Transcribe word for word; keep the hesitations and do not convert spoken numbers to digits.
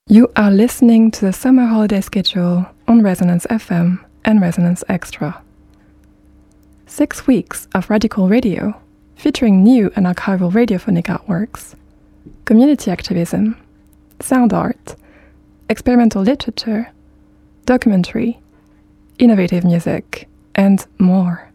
You are listening to the summer holiday schedule on Resonance F M and Resonance Extra. Six weeks of radical radio featuring new and archival radiophonic artworks, community activism, sound art, experimental literature, documentary, innovative music, and more.